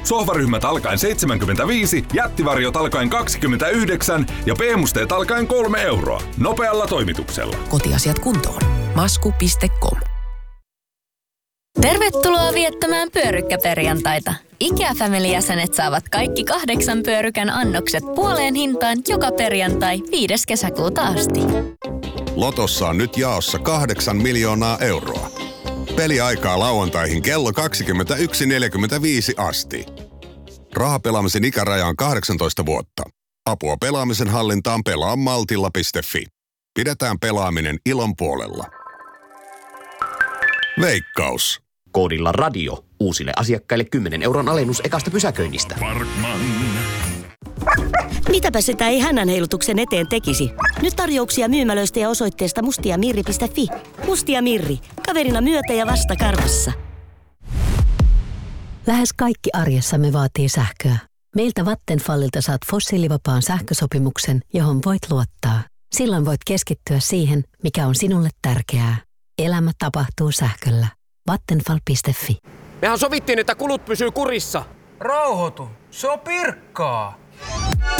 Sohvaryhmät alkaen 75, jättivarjot alkaen 29 ja B-musteet alkaen 3 euroa. Nopealla toimituksella. Kotiasiat kuntoon. Masku.com. Tervetuloa viettämään pyörykkäperjantaita. IKEA-family-jäsenet saavat kaikki 8 pyörykän annokset puoleen hintaan joka perjantai 5. kesäkuuta asti. Lotossa on nyt jaossa 8 miljoonaa euroa. Peliaikaa lauantaihin kello 21.45 asti. Rahapelaamisen ikäraja on 18 vuotta. Apua pelaamisen hallintaan pelaa maltilla.fi. Pidetään pelaaminen ilon puolella. Veikkaus. Koodilla radio. Uusille asiakkaille 10 euron alennus ekasta pysäköinnistä. Parkman. Mitäpä sitä ei hännänheilutuksen eteen tekisi? Nyt tarjouksia myymälöistä ja osoitteesta mustiamirri.fi. Mustia Mirri. Kaverina myötä ja vasta karvassa. Lähes kaikki arjessamme vaatii sähköä. Meiltä Vattenfallilta saat fossiilivapaan sähkösopimuksen, johon voit luottaa. Silloin voit keskittyä siihen, mikä on sinulle tärkeää. Elämä tapahtuu sähköllä. Vattenfall.fi. Mehän sovittiin, että kulut pysyy kurissa. Rauhoitu, se on Pirkkaa.